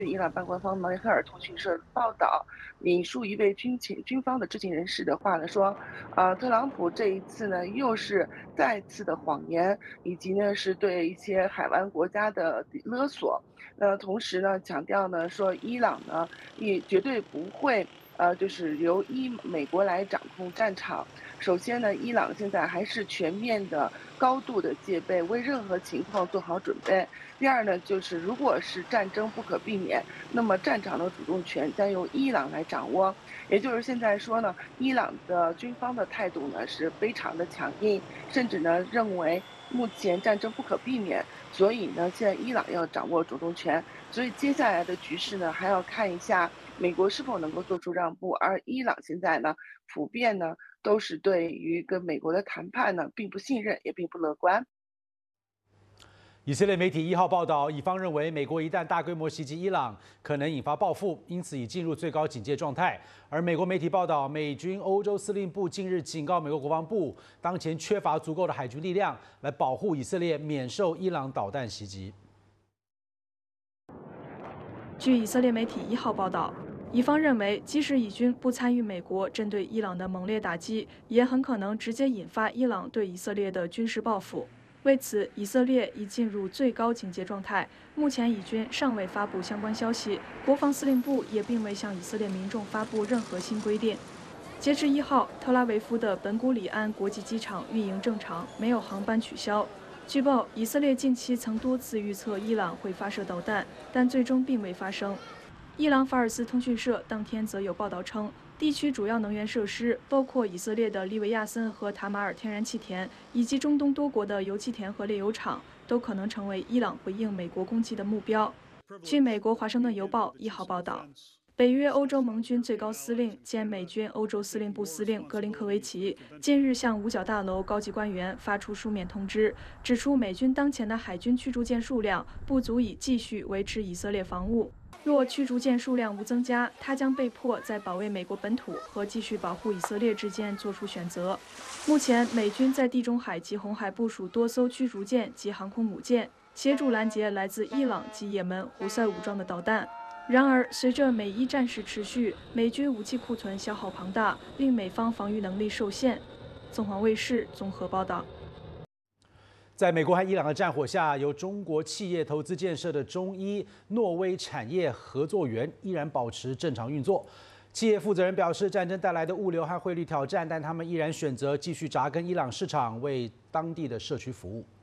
伊朗半官方梅赫尔通讯社报道，引述一位军方的知情人士的话呢说，特朗普这一次呢又是再次的谎言，以及呢是对一些海湾国家的勒索。同时呢强调呢说，伊朗呢也绝对不会。就是由美国来掌控战场。首先呢，伊朗现在还是全面的、高度的戒备，为任何情况做好准备。第二呢，就是如果是战争不可避免，那么战场的主动权将由伊朗来掌握。也就是现在说呢，伊朗的军方的态度呢是非常的强硬，甚至呢认为目前战争不可避免，所以呢现在伊朗要掌握主动权。所以接下来的局势呢，还要看一下美国是否能够做出让步，而伊朗现在呢，普遍呢都是对于跟美国的谈判呢并不信任，也并不乐观。 以色列媒体1号报道，以方认为美国一旦大规模袭击伊朗，可能引发报复，因此已进入最高警戒状态。而美国媒体报道，美军欧洲司令部近日警告美国国防部，当前缺乏足够的海军力量来保护以色列免受伊朗导弹袭击。 据以色列媒体1号报道，以方认为，即使以军不参与美国针对伊朗的猛烈打击，也很可能直接引发伊朗对以色列的军事报复。为此，以色列已进入最高警戒状态。目前，以军尚未发布相关消息，国防司令部也并未向以色列民众发布任何新规定。截至1号，特拉维夫的本古里安国际机场运营正常，没有航班取消。据报，以色列近期曾多次预测伊朗会发射导弹，但最终并未发生。伊朗法尔斯通讯社当天则有报道称，地区主要能源设施，包括以色列的利维亚森和塔马尔天然气田，以及中东多国的油气田和炼油厂，都可能成为伊朗回应美国攻击的目标。据美国《华盛顿邮报》1号报道，北约欧洲盟军最高司令兼美军欧洲司令部司令格林科维奇近日向五角大楼高级官员发出书面通知，指出美军当前的海军驱逐舰数量不足以继续维持以色列防务。若驱逐舰数量无增加，他将被迫在保卫美国本土和继续保护以色列之间做出选择。目前，美军在地中海及红海部署多艘驱逐舰及航空母舰，协助拦截来自伊朗及也门胡塞武装的导弹。然而，随着美伊战事持续，美军武器库存消耗庞大，令美方防御能力受限。凤凰卫视综合报道。 在美国和伊朗的战火下，由中国企业投资建设的中伊诺威产业合作园依然保持正常运作。企业负责人表示，战争带来的物流和汇率挑战，但他们依然选择继续扎根伊朗市场，为当地的社区服务。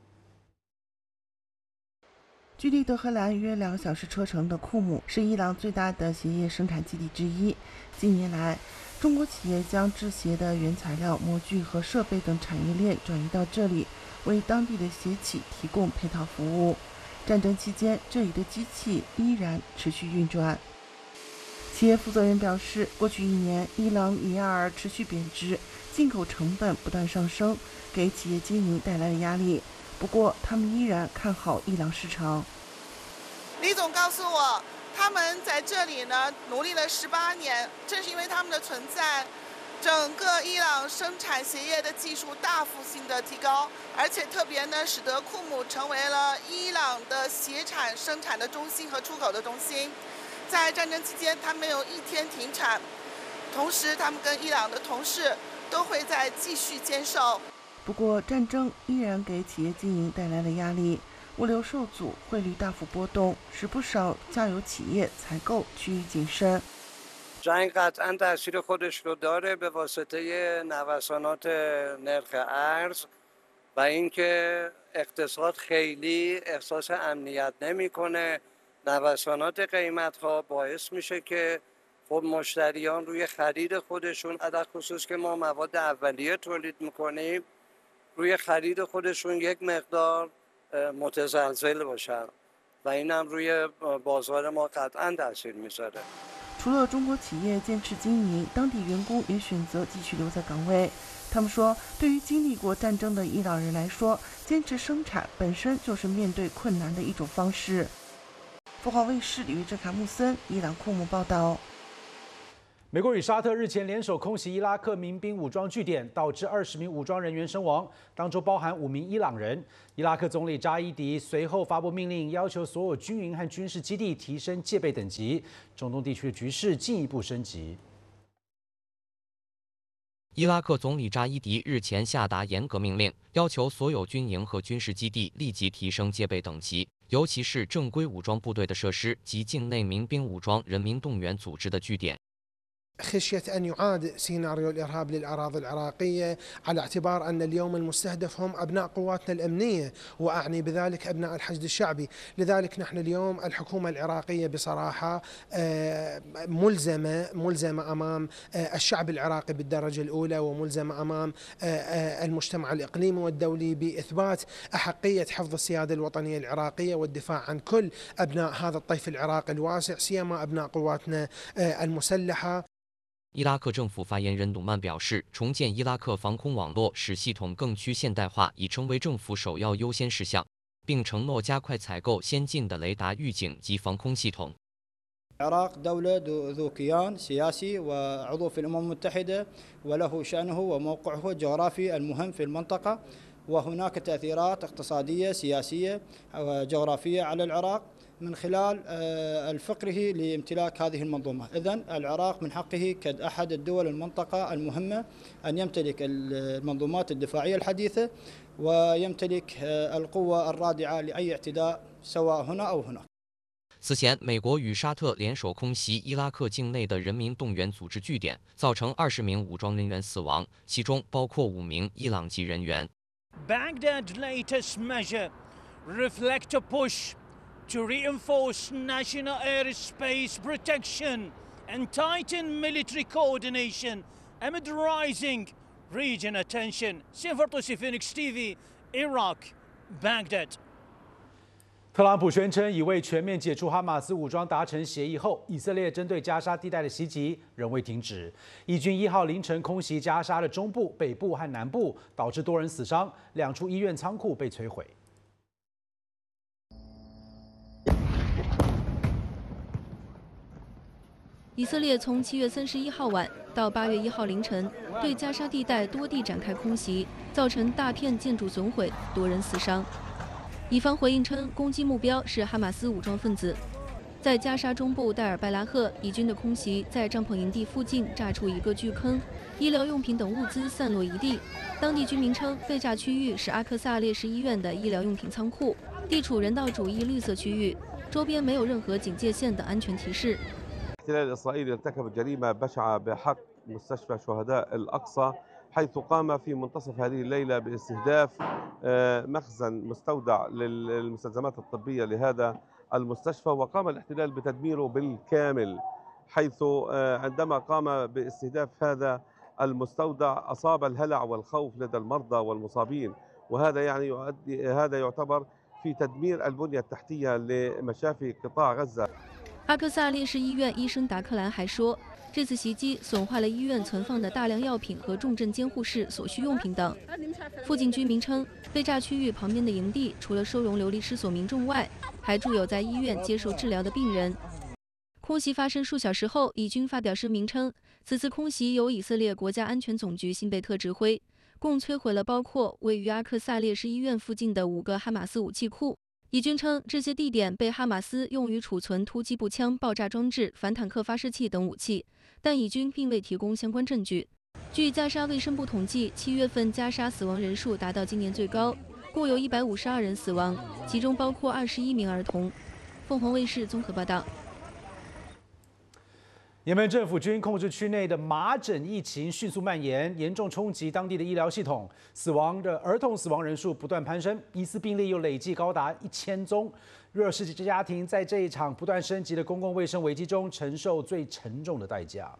距离德黑兰约2个小时车程的库姆是伊朗最大的鞋业生产基地之一。近年来，中国企业将制鞋的原材料、模具和设备等产业链转移到这里，为当地的鞋企提供配套服务。战争期间，这里的机器依然持续运转。企业负责人表示，过去1年，伊朗里亚尔持续贬值，进口成本不断上升，给企业经营带来了压力。不过，他们依然看好伊朗市场。 李总告诉我，他们在这里呢努力了18年，正是因为他们的存在，整个伊朗生产鞋业的技术大幅性的提高，而且特别呢使得库姆成为了伊朗的鞋产生产的中心和出口的中心。在战争期间，他没有一天停产，同时他们跟伊朗的同事都会在继续坚守。 不过，战争依然给企业经营带来了压力，物流受阻，汇率大幅波动，使不少下游企业采购趋于谨慎。 جنگ قطعا تاثیر خودش رو داره به واسطه نوسانات نرخ ارز و اینکه اقتصاد خیلی احساس امنیت نمیکنه. نوسانات قیمت ها باعث میشه که خب مشتریان روی خرید خودشون در خصوص که ما مواد اولیه تولید میکنیم روی خرید خودشون یک مقدار متزلزل باشن و این هم روی بازار ما قطعا تاثیر میذاره. 除了中国企业坚持经营，当地员工也选择继续留在岗位。他们说，对于经历过战争的伊朗人来说，坚持生产本身就是面对困难的一种方式。凤凰卫视李玉珍、卡木森，伊朗库姆报道。 美国与沙特日前联手空袭伊拉克民兵武装据点，导致20名武装人员身亡，当中包含5名伊朗人。伊拉克总理扎伊迪随后发布命令，要求所有军营和军事基地提升戒备等级。中东地区的局势进一步升级。 伊拉克总理扎伊迪日前下达严格命令，要求所有军营和军事基地立即提升戒备等级，尤其是正规武装部队的设施及境内民兵武装人民动员组织的据点。 خشية أن يعاد سيناريو الإرهاب للأراضي العراقية على اعتبار أن اليوم المستهدف هم أبناء قواتنا الأمنية وأعني بذلك أبناء الحشد الشعبي لذلك نحن اليوم الحكومة العراقية بصراحة ملزمة أمام الشعب العراقي بالدرجة الأولى وملزمة أمام المجتمع الإقليمي والدولي بإثبات أحقية حفظ السيادة الوطنية العراقية والدفاع عن كل أبناء هذا الطيف العراقي الواسع سيما أبناء قواتنا المسلحة 伊拉克政府发言人努曼表示，重建伊拉克防空网络，使系统更趋现代化，已成为政府首要优先事项，并承诺加快采购先进的雷达预警及防空系统。 العراق دولة ذو كيان سياسي وعضو في الأمم المتحدة وله شأنه وموقعه الجغرافي المهم في المنطقة وهناك تأثيرات اقتصادية سياسية وجغرافية على العراق من خلال الفقره لامتلاك هذه المنظومة. إذن العراق من حقه كأحد الدول المنطقة المهمة أن يمتلك المنظومات الدفاعية الحديثة ويمتلك القوة الرادعة لأي اعتداء سواء هنا أو هناك. 此前，美国与沙特联手空袭伊拉克境内的人民动员组织据点，造成20名武装人员死亡，其中包括5名伊朗籍人员。 Baghdad's latest measure reflects a push to reinforce national airspace protection and tighten military coordination amid rising regional tension. Sinfartosi Phoenix TV, Iraq, Baghdad. 特朗普宣称已为全面解除哈马斯武装达成协议后，以色列针对加沙地带的袭击仍未停止。以军1号凌晨空袭加沙的中部、北部和南部，导致多人死伤，2处医院仓库被摧毁。 以色列从7月31号晚到8月1号凌晨，对加沙地带多地展开空袭，造成大片建筑损毁，多人死伤。以方回应称，攻击目标是哈马斯武装分子。在加沙中部戴尔拜拉赫，以军的空袭在帐篷营地附近炸出一个巨坑，医疗用品等物资散落一地。当地居民称，被炸区域是阿克萨烈士医院的医疗用品仓库，地处人道主义绿色区域，周边没有任何警戒线的安全提示。 الاحتلال الإسرائيلي ارتكب جريمة بشعة بحق مستشفى شهداء الأقصى حيث قام في منتصف هذه الليلة باستهداف مخزن مستودع للمستلزمات الطبية لهذا المستشفى وقام الاحتلال بتدميره بالكامل حيث عندما قام باستهداف هذا المستودع أصاب الهلع والخوف لدى المرضى والمصابين وهذا يعني هذا يعتبر في تدمير البنية التحتية لمشافي قطاع غزة. 阿克萨烈士医院医生达克兰还说，这次袭击损坏了医院存放的大量药品和重症监护室所需用品等。附近居民称，被炸区域旁边的营地除了收容流离失所民众外，还住有在医院接受治疗的病人。空袭发生数小时后，以军发表声明称，此次空袭由以色列国家安全总局辛贝特指挥，共摧毁了包括位于阿克萨烈士医院附近的5个哈马斯武器库。 以军称，这些地点被哈马斯用于储存突击步枪、爆炸装置、反坦克发射器等武器，但以军并未提供相关证据。据加沙卫生部统计，7月份加沙死亡人数达到今年最高，共有152人死亡，其中包括21名儿童。凤凰卫视综合报道。 也门政府军控制区内的麻疹疫情迅速蔓延，严重冲击当地的医疗系统，儿童死亡人数不断攀升，疑似病例又累计高达1000宗。弱势家庭在这一场不断升级的公共卫生危机中，承受最沉重的代价。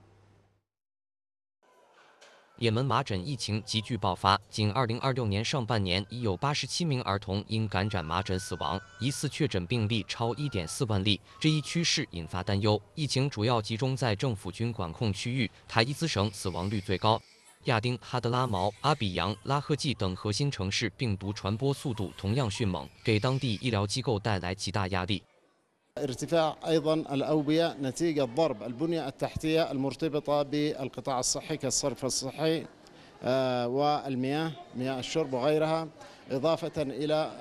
也门麻疹疫情急剧爆发，仅2026年上半年已有87名儿童因感染麻疹死亡，疑似确诊病例超1.4万例。这一趋势引发担忧。疫情主要集中在政府军管控区域，台伊兹省死亡率最高。亚丁、哈德拉毛、阿比扬、拉赫季等核心城市病毒传播速度同样迅猛，给当地医疗机构带来极大压力。 ارتفاع أيضا الأوبئة نتيجة ضرب البنية التحتية المرتبطة بالقطاع الصحي كالصرف الصحي والمياه مياه الشرب وغيرها، إضافة إلى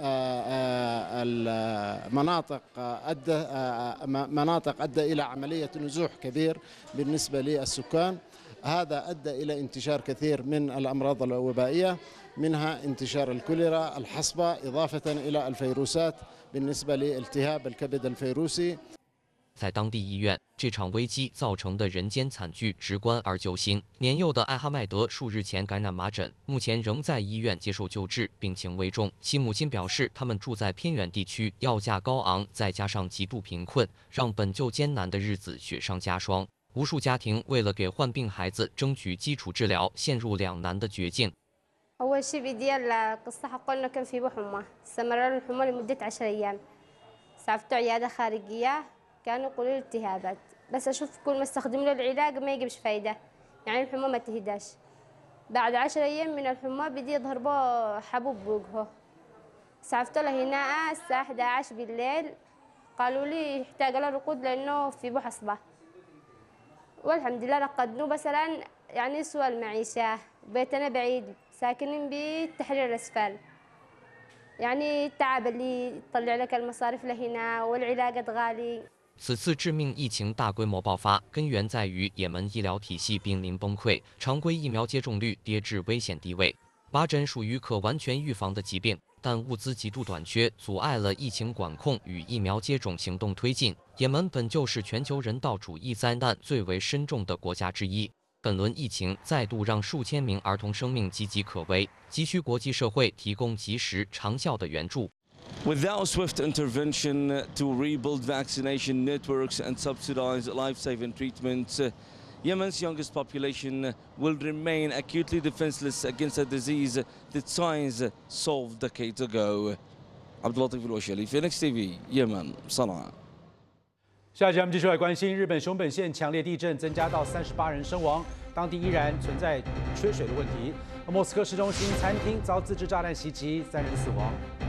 مناطق أدى إلى عملية نزوح كبير بالنسبة للسكان. هذا أدى إلى انتشار كثير من الأمراض الوبائية، منها انتشار الكوليرا، الحصبة، إضافة إلى الفيروسات بالنسبة لالتهاب الكبد الفيروسي。 在当地医院，这场危机造成的人间惨剧直观而揪心。年幼的艾哈迈德数日前感染麻疹，目前仍在医院接受救治，病情危重。其母亲表示，他们住在偏远地区，要价高昂，再加上极度贫困，让本就艰难的日子雪上加霜。无数家庭为了给患病孩子争取基础治疗，陷入两难的绝境。 أول شيء بدي القصة حقه إنه كان في حمى، استمر الحمى لمدة 10 أيام، سافرت عيادة خارجية كانوا يقولوا لي التهابات، بس أشوف كل ما استخدم له العلاج ما يجيبش فايدة، يعني الحمى ما تهداش. بعد 10 أيام من الحمى بدي يظهر به حبوب بوجهه، سافرت له هنا الساعة 11 بالليل، قالوا لي يحتاج له رقود لأنه في به حصبة، والحمد لله رقدناه. بس الآن يعني سوى المعيشة، بيتنا بعيد، ساكنين بالتحرير الأسفل، يعني تعب اللي يطلع لك المصاريف لهنا والعلاجات غالي。 此次致命疫情大规模爆发，根源在于也门医疗体系濒临崩溃，常规疫苗接种率跌至危险地位。麻疹属于可完全预防的疾病，但物资极度短缺，阻碍了疫情管控与疫苗接种行动推进。也门本就是全球人道主义灾难最为深重的国家之一。本轮疫情再度让数千名儿童生命岌岌可危，急需国际社会提供及时、长效的援助。 Without swift intervention to rebuild vaccination networks and subsidize life-saving treatments, Yemen's youngest population will remain acutely defenseless against a disease that science solved decades ago. Abdulatif al-Washali, Phoenix TV, Yemen, Sana'a。 下一节我们继续来关心日本熊本县强烈地震，增加到38人身亡，当地依然存在缺水的问题。莫斯科市中心餐厅遭自制炸弹袭击，3人死亡。